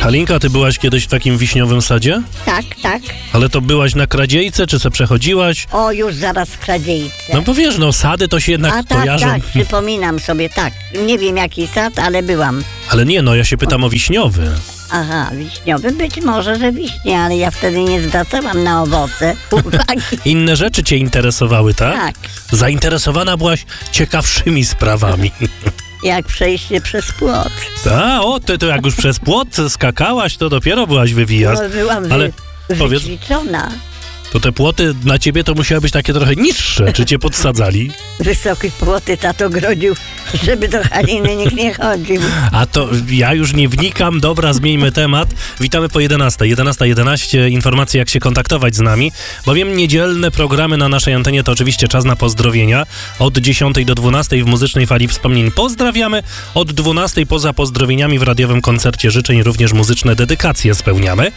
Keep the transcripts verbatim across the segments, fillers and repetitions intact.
Halinka, ty byłaś kiedyś w takim wiśniowym sadzie? Tak, tak. Ale to byłaś na Kradziejce, czy se przechodziłaś? O, już zaraz w Kradziejce. No bo wiesz, no sady to się jednak A tak, kojarzą. tak, przypominam sobie, tak. Nie wiem jaki sad, ale byłam. Ale nie, no ja się pytam o wiśniowy. Aha, wiśniowy, być może, że wiśnie, ale ja wtedy nie zwracałam na owoce uwagi. Inne rzeczy cię interesowały, tak? Tak. Zainteresowana byłaś ciekawszymi sprawami. Jak przejście przez płot. A, o, ty to jak już przez płot skakałaś, to dopiero byłaś wywijać. No, byłam wy, Ale powiedz, wyćwiczona. to te płoty na ciebie to musiały być takie trochę niższe. Czy cię podsadzali? Wysokie płoty tato grodził, żeby do Haliny nikt nie chodził. A to ja już nie wnikam. Dobra, zmieńmy temat. Witamy po jedenastej. jedenasta jedenaście. Informacje, jak się kontaktować z nami. Bowiem niedzielne programy na naszej antenie to oczywiście czas na pozdrowienia. Od dziesiątej do dwunastej w Muzycznej Fali Wspomnień pozdrawiamy. Od dwunastej poza pozdrowieniami w radiowym koncercie życzeń również muzyczne dedykacje spełniamy.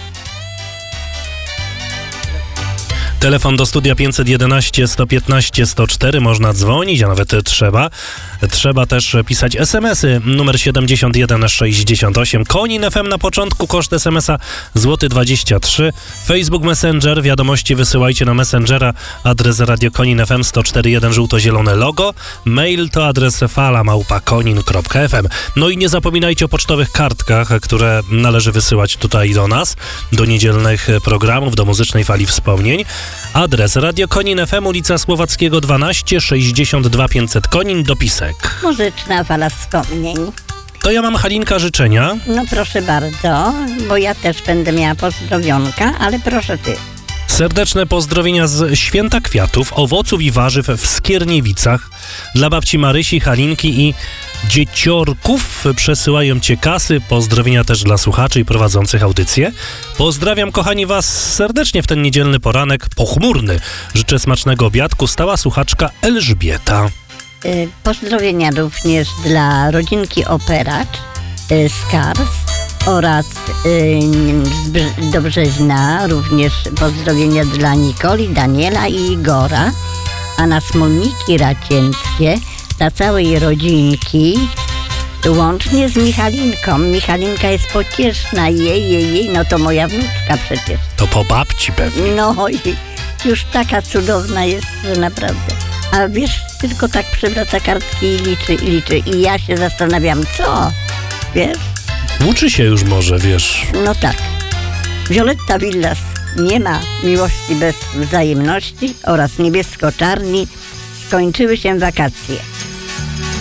Telefon do studia pięćset jedenaście sto piętnaście sto cztery, można dzwonić, a nawet trzeba. Trzeba też pisać es em esy, numer siedemdziesiąt jeden sześćdziesiąt osiem. Konin F M na początku, koszt es em esa złoty dwadzieścia trzy. Facebook Messenger, wiadomości wysyłajcie na Messengera, adres Radio Konin F M sto cztery jeden, żółto-zielone logo. Mail to adres fala małpa konin kropka ef em. No i nie zapominajcie o pocztowych kartkach, które należy wysyłać tutaj do nas, do niedzielnych programów, do Muzycznej Fali Wspomnień. Adres Radio Konin F M, ulica Słowackiego dwanaście, sześćdziesiąt dwa pięćset Konin, dopisek. Muzyczna Fala Wspomnień. To ja mam, Halinka, życzenia. No proszę bardzo, bo ja też będę miała pozdrowionka, ale proszę ty. Serdeczne pozdrowienia z Święta Kwiatów, Owoców i Warzyw w Skierniewicach. Dla babci Marysi, Halinki i dzieciorków przesyłają cię kasy. Pozdrowienia też dla słuchaczy i prowadzących audycję. Pozdrawiam, kochani, was serdecznie w ten niedzielny poranek pochmurny. Życzę smacznego obiadku. Stała słuchaczka Elżbieta. Y, pozdrowienia również dla rodzinki Operacz y, z Kars oraz y, z Brz- do Brzeźna. Również pozdrowienia dla Nikoli, Daniela i Igora, a na Smolniki Racięckie dla całej rodzinki, łącznie z Michalinką. Michalinka jest pocieszna, jej, jej, jej, no to moja wnuczka przecież. To po babci pewnie. No i już taka cudowna jest, że naprawdę. A wiesz, tylko tak przewraca kartki i liczy, i liczy. I ja się zastanawiam, co? Wiesz? Uczy się już może, wiesz. No tak. Violetta Villas, nie ma miłości bez wzajemności oraz niebiesko-czarni. Skończyły się wakacje.